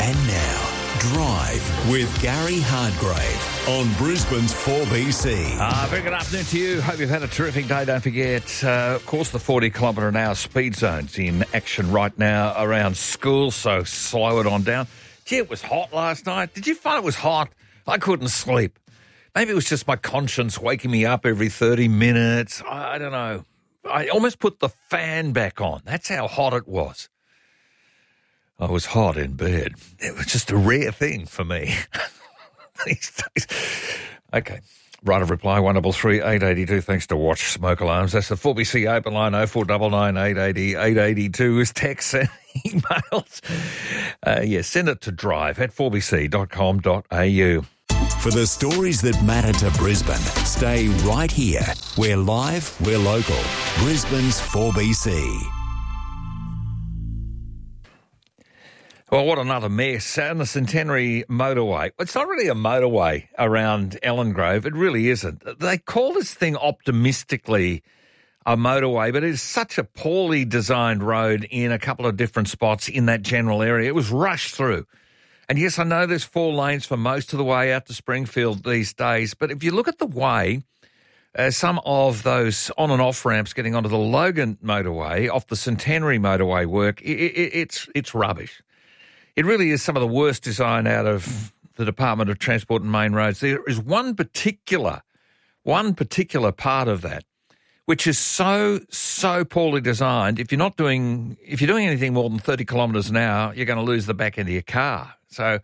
And now, Drive with Gary Hardgrave on Brisbane's 4BC. Very good afternoon to you. Hope you've had a terrific day. Don't forget, of course, the 40-kilometre-an-hour speed zone's in action right now around schools, so slow it on down. Gee, it was hot last night. Did you find it was hot? I couldn't sleep. Maybe it was just my conscience waking me up every 30 minutes. I don't know. I almost put the fan back on. That's how hot it was. I was hot in bed. It was just a rare thing for me these days. Okay. Right of reply, 133 882. Thanks to Watch Smoke Alarms. That's the 4BC open line, 0499 880 882 is text and emails. Send it to drive at 4bc.com.au. For the stories that matter to Brisbane, stay right here. We're live, we're local. Brisbane's 4BC. Well, what another mess. And the Centenary motorway. It's not really a motorway around Ellen Grove. It really isn't. They call this thing optimistically a motorway, but it is such a poorly designed road in a couple of different spots in that general area. It was rushed through. And yes, I know there's 4 lanes for most of the way out to Springfield these days, but if you look at the way, some of those on and off ramps getting onto the Logan motorway, off the Centenary motorway work, it's rubbish. It really is some of the worst design out of the Department of Transport and Main Roads. There is one particular part of that which is so poorly designed. If you're doing anything more than 30 kilometres an hour, you're going to lose the back end of your car. So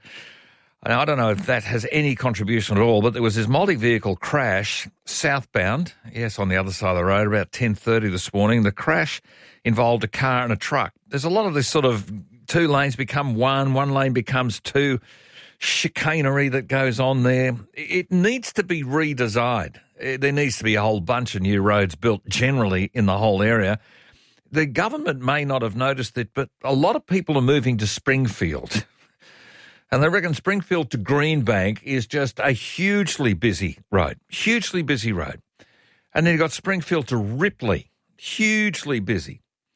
I don't know if that has any contribution at all, but there was this multi-vehicle crash southbound, yes, on the other side of the road, about 10:30 this morning. The crash involved a car and a truck. There's a lot of this sort of 2 lanes become one lane becomes 2, chicanery that goes on there. It needs to be redesigned. There needs to be a whole bunch of new roads built generally in the whole area. The government may not have noticed it, but a lot of people are moving to Springfield. And they reckon Springfield to Greenbank is just a hugely busy road. And then you've got Springfield to Ripley, hugely busy.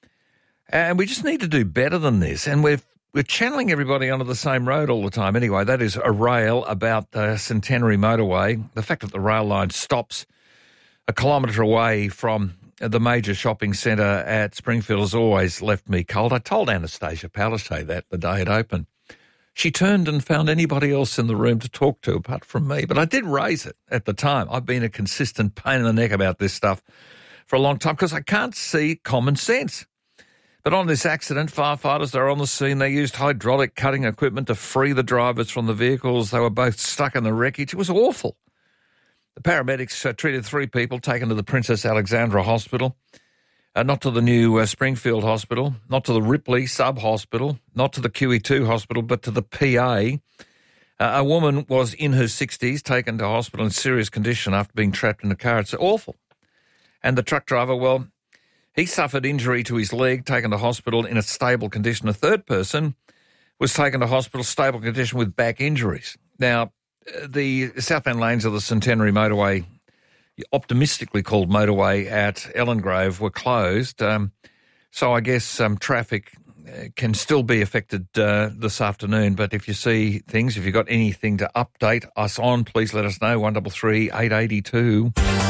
And we just need to do better than this. And we're channeling everybody onto the same road all the time. Anyway, that is a rail about the Centenary motorway. The fact that the rail line stops a kilometre away from the major shopping centre at Springfield has always left me cold. I told Anastasia Palaszczuk that the day it opened. She turned and found anybody else in the room to talk to apart from me. But I did raise it at the time. I've been a consistent pain in the neck about this stuff for a long time because I can't see common sense. But on this accident, firefighters are on the scene. They used hydraulic cutting equipment to free the drivers from the vehicles. They were both stuck in the wreckage. It was awful. The paramedics treated 3 people, taken to the Princess Alexandra Hospital, not to the new Springfield Hospital, not to the Ripley Sub-Hospital, not to the QE2 Hospital, but to the PA. A woman was in her 60s, taken to hospital in serious condition after being trapped in a car. It's awful. And the truck driver, well, he suffered injury to his leg, taken to hospital in a stable condition. A third person was taken to hospital, stable condition with back injuries. Now, the southbound lanes of the Centenary motorway, optimistically called motorway at Ellen Grove, were closed. So I guess traffic can still be affected this afternoon. But if you see things, if you've got anything to update us on, please let us know, 133 882.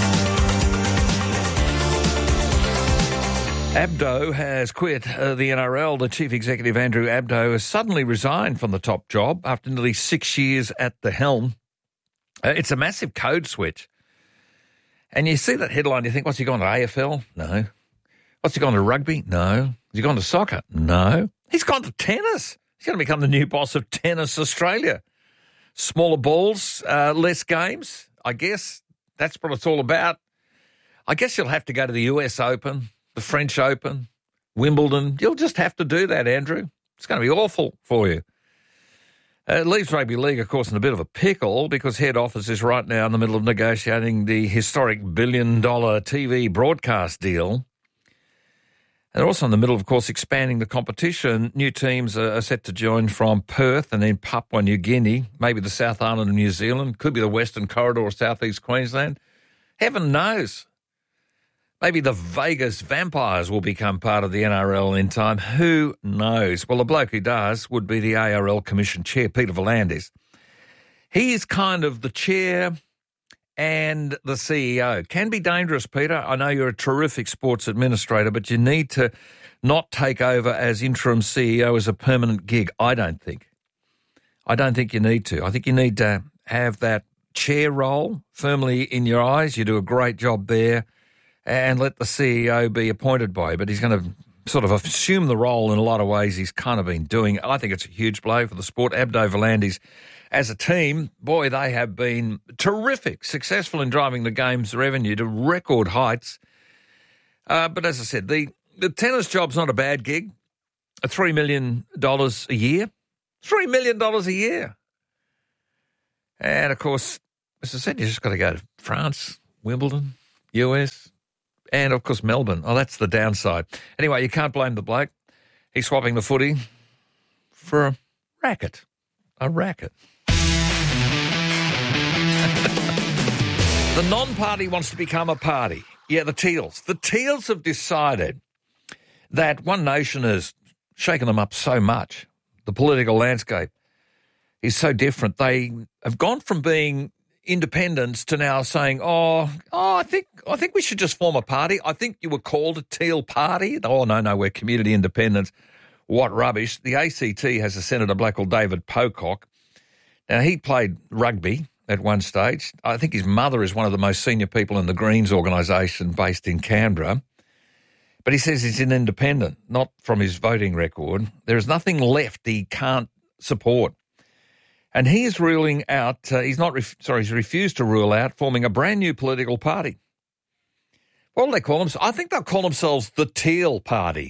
Abdo has quit the NRL. The chief executive, Andrew Abdo, has suddenly resigned from the top job after nearly 6 years at the helm. It's a massive code switch. And you see that headline, you think, what's he gone to AFL? No. What's he gone to rugby? No. Has he gone to soccer? No. He's gone to tennis. He's going to become the new boss of Tennis Australia. Smaller balls, less games. I guess that's what it's all about. I guess you'll have to go to the US Open, the French Open, Wimbledon. You'll just have to do that, Andrew. It's going to be awful for you. It leaves rugby league, of course, in a bit of a pickle because head office is right now in the middle of negotiating the historic $1 billion TV broadcast deal. And they're also in the middle, of course, expanding the competition. New teams are set to join from Perth and then Papua New Guinea, maybe the South Island of New Zealand, could be the Western Corridor of Southeast Queensland. Heaven knows. Maybe the Vegas Vampires will become part of the NRL in time. Who knows? Well, the bloke who does would be the ARL Commission Chair, Peter V'landys. He is kind of the chair and the CEO. Can be dangerous, Peter. I know you're a terrific sports administrator, but you need to not take over as interim CEO as a permanent gig, I don't think. I don't think you need to. I think you need to have that chair role firmly in your eyes. You do a great job there, and let the CEO be appointed by you. But he's going to sort of assume the role in a lot of ways he's kind of been doing. I think it's a huge blow for the sport. Abdo V'landys, as a team, boy, they have been terrific, successful in driving the game's revenue to record heights. But as I said, the tennis job's not a bad gig. $3 million a year. $3 million a year. And, of course, as I said, you just got to go to France, Wimbledon, US, and, of course, Melbourne. Oh, that's the downside. Anyway, you can't blame the bloke. He's swapping the footy for a racket. A racket. The non-party wants to become a party. Yeah, the Teals. The Teals have decided that One Nation has shaken them up so much. The political landscape is so different. They have gone from being independents to now saying, I think we should just form a party. I think you were called a Teal party. Oh, no, we're community independents. What rubbish. The ACT has a senator, a bloke called David Pocock. Now, he played rugby at one stage. I think his mother is one of the most senior people in the Greens organisation based in Canberra. But he says he's an independent, not from his voting record. There is nothing left he can't support. And he is ruling out, he's refused to rule out forming a brand new political party. What will they call themselves? I think they'll call themselves the Teal Party.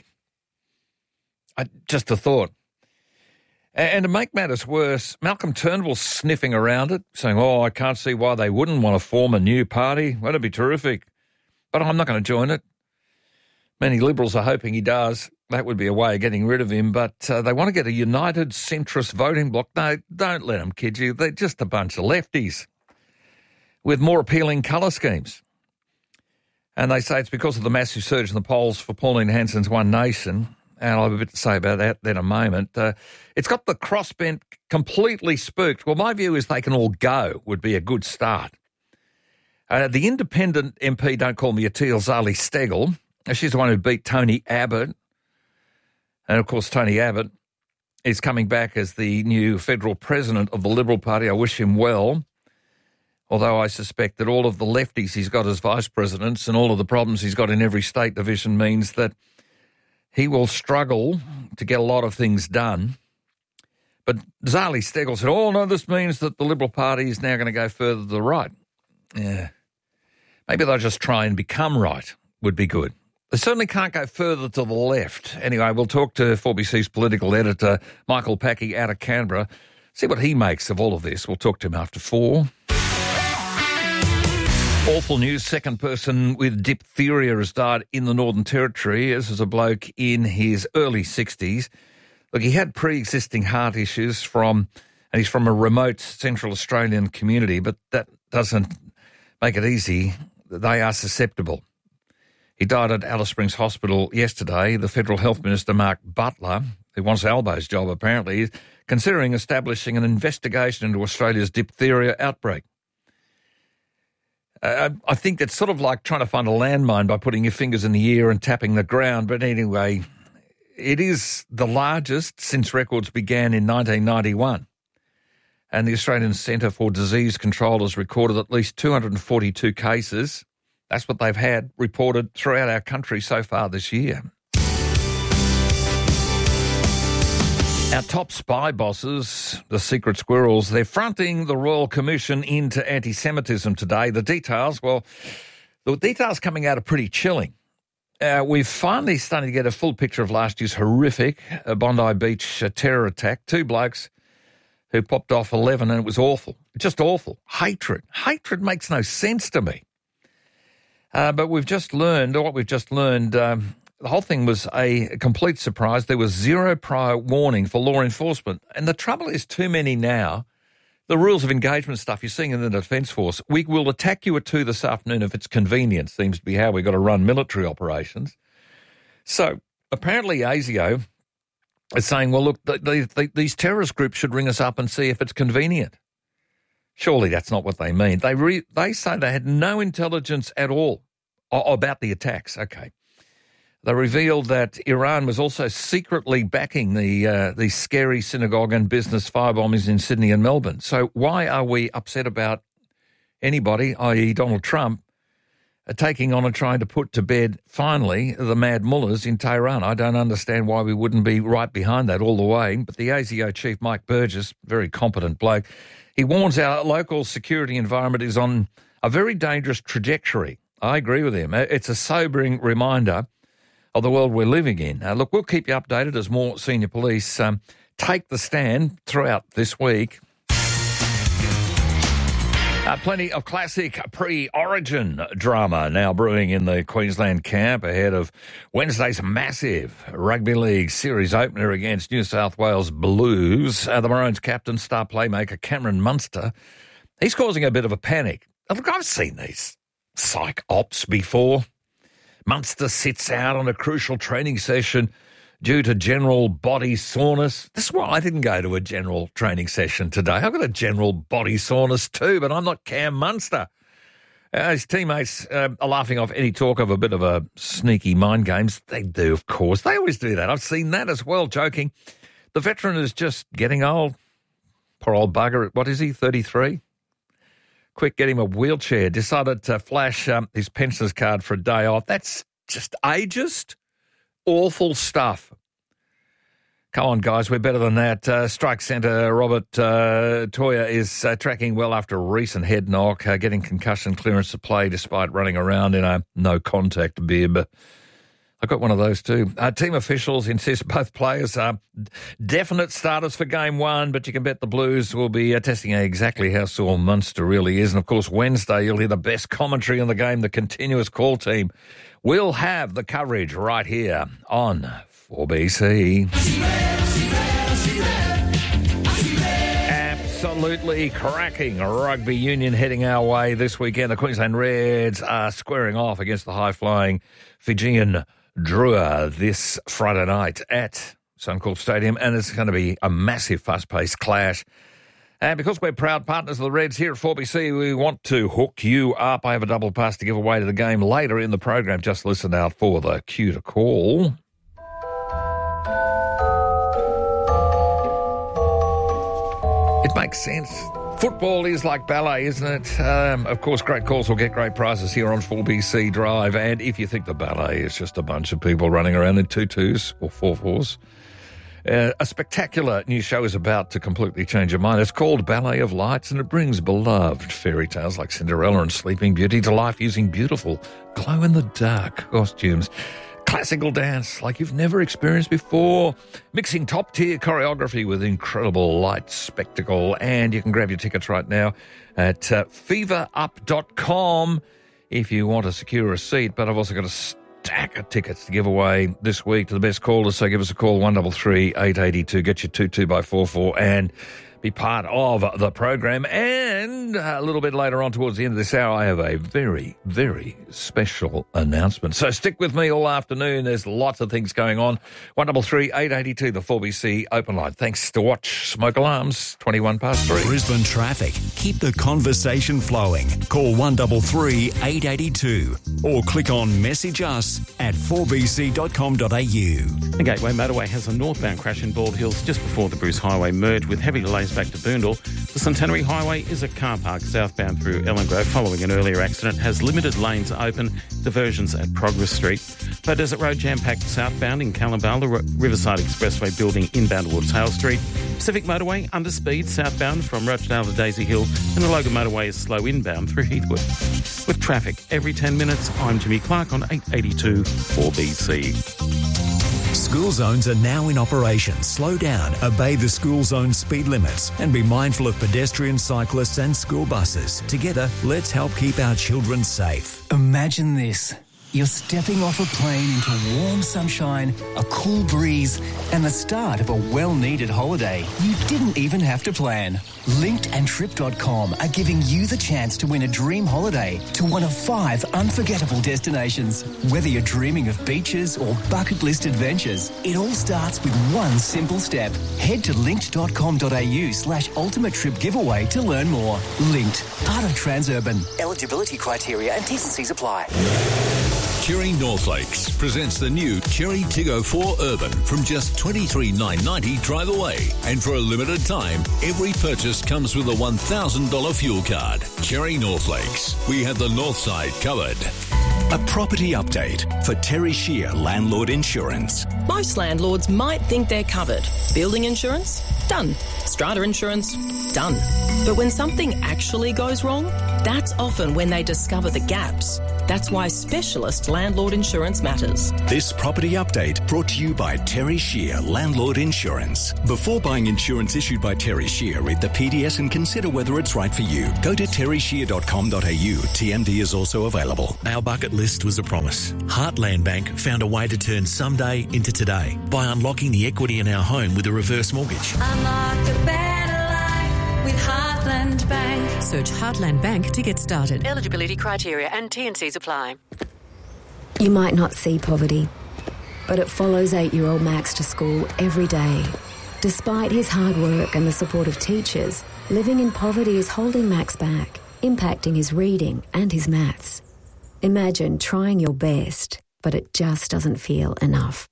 Just a thought. And to make matters worse, Malcolm Turnbull's sniffing around it, saying, I can't see why they wouldn't want to form a new party. That'd be terrific. But I'm not going to join it. Many Liberals are hoping he does. That would be a way of getting rid of him. But they want to get a united centrist voting bloc. No, don't let them kid you. They're just a bunch of lefties with more appealing colour schemes. And they say it's because of the massive surge in the polls for Pauline Hanson's One Nation. And I'll have a bit to say about that in a moment. It's got the crossbent completely spooked. Well, my view is they can all go would be a good start. The independent MP, don't call me a Teal, Zali Steggall. She's the one who beat Tony Abbott. And, of course, Tony Abbott is coming back as the new federal president of the Liberal Party. I wish him well, although I suspect that all of the lefties he's got as vice presidents and all of the problems he's got in every state division means that he will struggle to get a lot of things done. But Zali Steggall said, no, this means that the Liberal Party is now going to go further to the right. Yeah. Maybe they'll just try and become right would be good. They certainly can't go further to the left. Anyway, we'll talk to 4BC's political editor, Michael Packey, out of Canberra, see what he makes of all of this. We'll talk to him after 4. Awful news. Second person with diphtheria has died in the Northern Territory. This is a bloke in his early 60s. Look, he had pre-existing heart issues and he's from a remote Central Australian community, but that doesn't make it easy. They are susceptible. He died at Alice Springs Hospital yesterday. The Federal Health Minister, Mark Butler, who wants Albo's job apparently, is considering establishing an investigation into Australia's diphtheria outbreak. I think it's sort of like trying to find a landmine by putting your fingers in the air and tapping the ground. But anyway, it is the largest since records began in 1991. And the Australian Centre for Disease Control has recorded at least 242 cases. That's what they've had reported throughout our country so far this year. Our top spy bosses, the Secret Squirrels, they're fronting the Royal Commission into anti-Semitism today. The details coming out are pretty chilling. We're finally starting to get a full picture of last year's horrific Bondi Beach terror attack. 2 blokes who popped off 11, and it was awful. Just awful. Hatred. Hatred makes no sense to me. But what we've just learned, the whole thing was a complete surprise. There was zero prior warning for law enforcement. And the trouble is too many now The rules of engagement stuff you're seeing in the Defence Force. We will attack you at 2 this afternoon if it's convenient, seems to be how we've got to run military operations. So apparently ASIO is saying, well, look, these terrorist groups should ring us up and see if it's convenient. Surely that's not what they mean. They say they had no intelligence at all about the attacks. Okay. They revealed that Iran was also secretly backing the scary synagogue and business firebombings in Sydney and Melbourne. So why are we upset about anybody, i.e. Donald Trump, taking on and trying to put to bed, finally, the mad mullahs in Tehran? I don't understand why we wouldn't be right behind that all the way. But the ASIO chief, Mike Burgess, very competent bloke, he warns our local security environment is on a very dangerous trajectory. I agree with him. It's a sobering reminder of the world we're living in. Look, we'll keep you updated as more senior police take the stand throughout this week. Plenty of classic pre-Origin drama now brewing in the Queensland camp ahead of Wednesday's massive Rugby League series opener against New South Wales Blues. The Maroons' captain, star playmaker Cameron Munster, he's causing a bit of a panic. Look, I've seen these psych ops before. Munster sits out on a crucial training session due to general body soreness. This is why I didn't go to a general training session today. I've got a general body soreness too, but I'm not Cam Munster. His teammates are laughing off any talk of a bit of a sneaky mind games. They do, of course. They always do that. I've seen that as well, joking. The veteran is just getting old. Poor old bugger. What is he, 33? Quick, get him a wheelchair. Decided to flash his pensioner's card for a day off. That's just ageist. Awful stuff. Come on, guys, we're better than that. Strike Centre Robert Toya is tracking well after a recent head knock, getting concussion clearance to play despite running around in a no-contact bib. I got one of those too. Team officials insist both players are definite starters for Game 1, but you can bet the Blues will be testing exactly how sore Munster really is. And, of course, Wednesday you'll hear the best commentary on the game. The continuous call team will have the coverage right here on 4BC. Absolutely cracking rugby union heading our way this weekend. The Queensland Reds are squaring off against the high-flying Fijian Drua this Friday night at Suncorp Stadium, and it's going to be a massive fast-paced clash. And because we're proud partners of the Reds here at 4BC, we want to hook you up. I have a double pass to give away to the game later in the program. Just listen out for the cue to call. It makes sense. Football is like ballet, isn't it? Of course, great calls will get great prizes here on 4BC Drive. And if you think the ballet is just a bunch of people running around in tutus or 4-4s, a spectacular new show is about to completely change your mind. It's called Ballet of Lights, and it brings beloved fairy tales like Cinderella and Sleeping Beauty to life using beautiful glow-in-the-dark costumes. Classical dance like you've never experienced before, mixing top-tier choreography with incredible light spectacle. And you can grab your tickets right now at feverup.com if you want to secure a seat. But I've also got a stack of tickets to give away this week to the best callers. So give us a call, 133 882. Get your 22x44 and be part of the program. And a little bit later on towards the end of this hour, I have a very, very special announcement. So stick with me all afternoon. There's lots of things going on. 133 882, the 4BC open line. Thanks to Watch Smoke Alarms, 21 past 3. Brisbane traffic. Keep the conversation flowing. Call 133 882 or click on Message Us at 4bc.com.au. The Gateway Motorway has a northbound crash in Bald Hills just before the Bruce Highway merge with heavy delays back to Boondall. The Centenary Highway is a car park southbound through Ellengrove following an earlier accident. Has limited lanes open, diversions at Progress Street. Bow Desert Road jam-packed southbound in Callabal, the Riverside Expressway building inbound towards Hale Street. Pacific Motorway under speed southbound from Rochdale to Daisy Hill, and the Logan Motorway is slow inbound through Heathwood. With traffic every 10 minutes, I'm Jimmy Clark on 882 4BC. School zones are now in operation. Slow down, obey the school zone speed limits, and be mindful of pedestrians, cyclists and school buses. Together, let's help keep our children safe. Imagine this. You're stepping off a plane into warm sunshine, a cool breeze, and the start of a well-needed holiday you didn't even have to plan. Linked and Trip.com are giving you the chance to win a dream holiday to one of 5 unforgettable destinations. Whether you're dreaming of beaches or bucket list adventures, it all starts with one simple step. Head to linked.com.au/ultimate trip giveaway to learn more. Linked, part of Transurban. Eligibility criteria and T's and C's apply. Cherry Northlakes presents the new Cherry Tiggo 4 Urban from just $23,990 drive away. And for a limited time, every purchase comes with a $1,000 fuel card. Cherry Northlakes. We have the north side covered. A property update for Terry Shear Landlord Insurance. Most landlords might think they're covered. Building insurance? Done. Strata insurance? Done. But when something actually goes wrong, that's often when they discover the gaps. That's why specialist landlord insurance matters. This property update brought to you by Terry Shear Landlord Insurance. Before buying insurance issued by Terry Shear, read the PDS and consider whether it's right for you. Go to terryshear.com.au. TMD is also available. Our bucket list was a promise. Heartland Bank found a way to turn someday into today by unlocking the equity in our home with a reverse mortgage. Unlock a better life with Heartland Bank. Search Heartland Bank to get started. Eligibility criteria and T&Cs apply. You might not see poverty, but it follows 8-year-old Max to school every day. Despite his hard work and the support of teachers, living in poverty is holding Max back, impacting his reading and his maths. Imagine trying your best, but it just doesn't feel enough.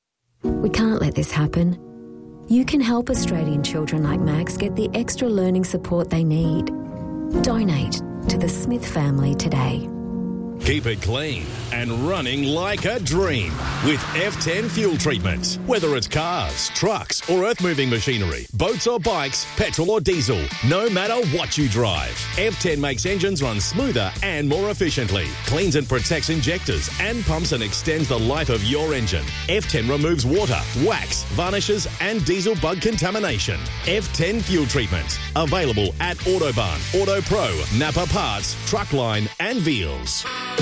We can't let this happen. You can help Australian children like Max get the extra learning support they need. Donate to the Smith family today. Keep it clean and running like a dream with F10 fuel treatment. Whether it's cars, trucks or earth-moving machinery, boats or bikes, petrol or diesel, no matter what you drive, F10 makes engines run smoother and more efficiently, cleans and protects injectors and pumps and extends the life of your engine. F10 removes water, wax, varnishes and diesel bug contamination. F10 fuel treatment. Available at Autobahn, Auto Pro, Napa Parts, Truckline and Veals.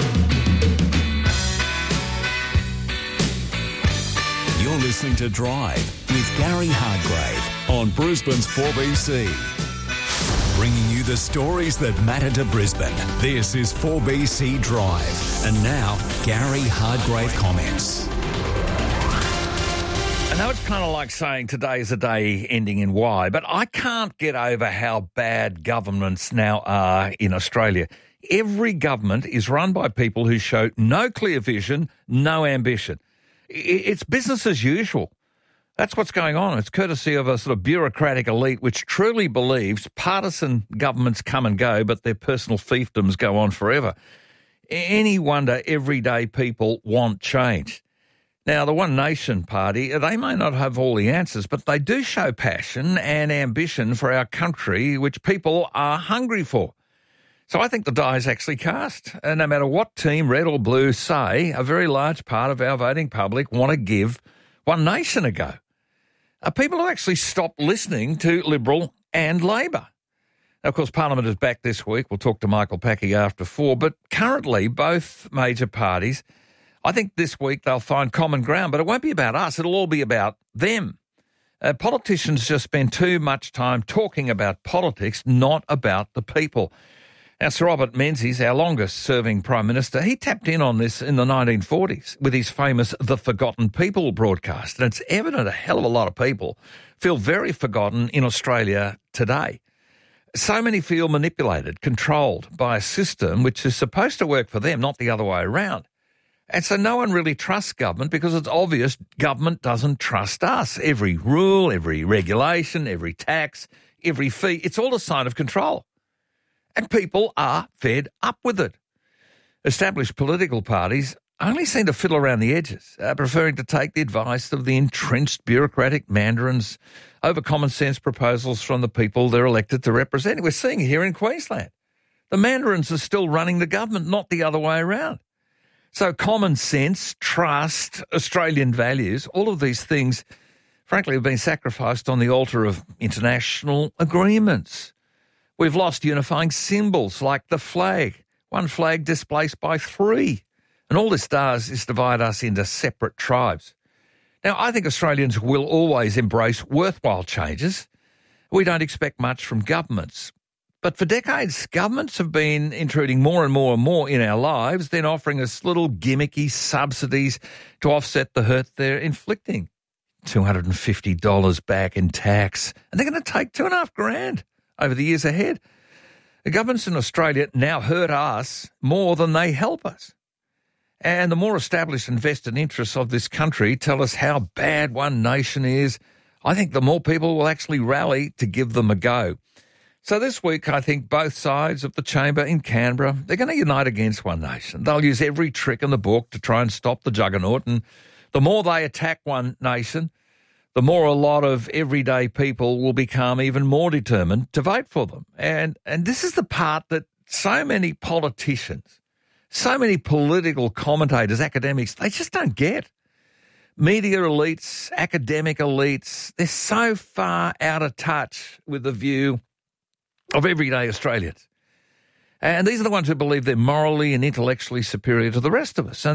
You're listening to Drive with Gary Hardgrave on Brisbane's 4BC. Bringing you the stories that matter to Brisbane. This is 4BC Drive. And now, Gary Hardgrave comments. I know it's kind of like saying today's a day ending in Y, but I can't get over how bad governments now are in Australia. Every government is run by people who show no clear vision, no ambition. It's business as usual. That's what's going on. It's courtesy of a sort of bureaucratic elite which truly believes partisan governments come and go, but their personal fiefdoms go on forever. Any wonder everyday people want change. Now, the One Nation Party, they may not have all the answers, but they do show passion and ambition for our country, which people are hungry for. So I think the die is actually cast. And no matter what team, red or blue, say, a very large part of our voting public want to give One Nation a go. People have actually stopped listening to Liberal and Labor. Now, of course, Parliament is back this week. We'll talk to Michael Packy after 4. But currently, both major parties, I think this week they'll find common ground. But it won't be about us. It'll all be about them. Politicians just spend too much time talking about politics, not about the people. Now, Sir Robert Menzies, our longest-serving Prime Minister, he tapped in on this in the 1940s with his famous The Forgotten People broadcast. And it's evident a hell of a lot of people feel very forgotten in Australia today. So many feel manipulated, controlled by a system which is supposed to work for them, not the other way around. And so no one really trusts government because it's obvious government doesn't trust us. Every rule, every regulation, every tax, every fee, it's all a sign of control. And people are fed up with it. Established political parties only seem to fiddle around the edges, preferring to take the advice of the entrenched bureaucratic mandarins over common sense proposals from the people they're elected to represent. We're seeing it here in Queensland. The mandarins are still running the government, not the other way around. So common sense, trust, Australian values, all of these things, frankly, have been sacrificed on the altar of international agreements. We've lost unifying symbols like the flag, one flag displaced by 3. And all this does is divide us into separate tribes. Now, I think Australians will always embrace worthwhile changes. We don't expect much from governments. But for decades, governments have been intruding more and more and more in our lives, then offering us little gimmicky subsidies to offset the hurt they're inflicting. $250 back in tax, and they're going to take $2,500 over the years ahead. The governments in Australia now hurt us more than they help us. And the more established and vested interests of this country tell us how bad one nation is, I think the more people will actually rally to give them a go. So this week, I think both sides of the chamber in Canberra, they're going to unite against One Nation. They'll use every trick in the book to try and stop the juggernaut. And the more they attack One Nation, the more a lot of everyday people will become even more determined to vote for them. And this is the part that so many politicians, so many political commentators, academics, they just don't get. Media elites, academic elites, they're so far out of touch with the view of everyday Australians. And these are the ones who believe they're morally and intellectually superior to the rest of us. And